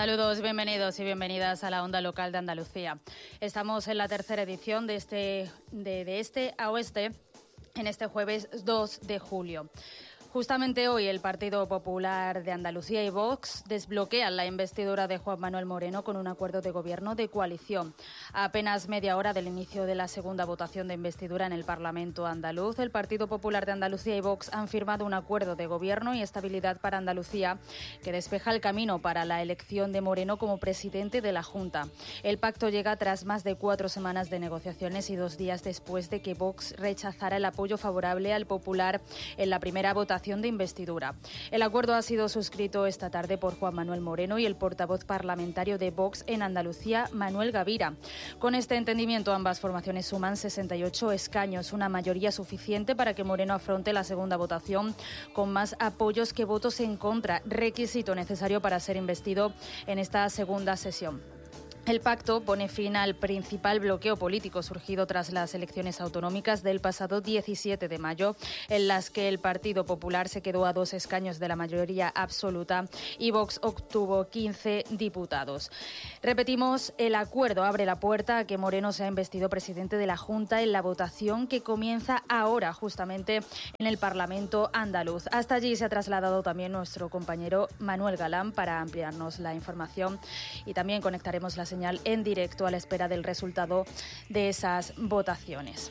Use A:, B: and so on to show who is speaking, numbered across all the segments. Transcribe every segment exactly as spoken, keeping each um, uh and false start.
A: Saludos, bienvenidos y bienvenidas a la Onda Local de Andalucía. Estamos en la tercera edición de este, de, de este a oeste en este jueves dos de julio. Justamente hoy el Partido Popular de Andalucía y Vox desbloquean la investidura de Juan Manuel Moreno con un acuerdo de gobierno de coalición. A apenas media hora del inicio de la segunda votación de investidura en el Parlamento andaluz, el Partido Popular de Andalucía y Vox han firmado un acuerdo de gobierno y estabilidad para Andalucía que despeja el camino para la elección de Moreno como presidente de la Junta. El pacto llega tras más de cuatro semanas de negociaciones y dos días después de que Vox rechazara el apoyo favorable al Popular en la primera votación de investidura. El acuerdo ha sido suscrito esta tarde por Juan Manuel Moreno y el portavoz parlamentario de Vox en Andalucía, Manuel Gavira. Con este entendimiento, ambas formaciones suman sesenta y ocho escaños, una mayoría suficiente para que Moreno afronte la segunda votación con más apoyos que votos en contra, requisito necesario para ser investido en esta segunda sesión. El pacto pone fin al principal bloqueo político surgido tras las elecciones autonómicas del pasado diecisiete de mayo, en las que el Partido Popular se quedó a dos escaños de la mayoría absoluta y Vox obtuvo quince diputados. Repetimos, el acuerdo abre la puerta a que Moreno sea investido presidente de la Junta en la votación que comienza ahora, justamente en el Parlamento andaluz. Hasta allí se ha trasladado también nuestro compañero Manuel Galán para ampliarnos la información y también conectaremos las señal en directo a la espera del resultado de esas votaciones.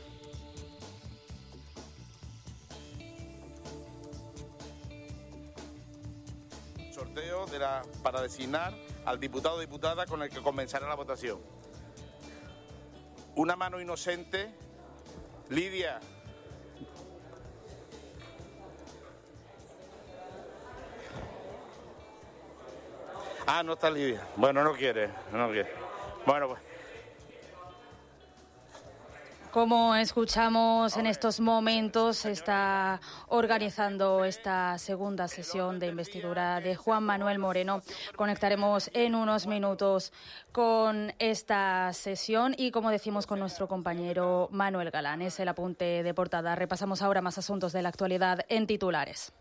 B: Sorteo de la, para designar al diputado o diputada con el que comenzará la votación. Una mano inocente. Lidia. Ah, no está Lidia. Bueno, no quiere, no quiere. Bueno, pues.
A: Como escuchamos en estos momentos, se está organizando esta segunda sesión de investidura de Juan Manuel Moreno. Conectaremos en unos minutos con esta sesión y, como decimos, con nuestro compañero Manuel Galán. Es el apunte de portada. Repasamos ahora más asuntos de la actualidad en titulares.